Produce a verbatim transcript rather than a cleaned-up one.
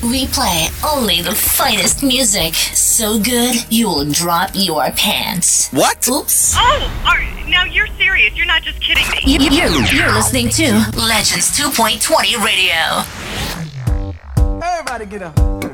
We play only the finest music. So good, you will drop your pants. What? Oops. Oh, are, now you're serious. You're not just kidding me. You, you're, you're listening to Legends two point twenty Radio. Everybody get up.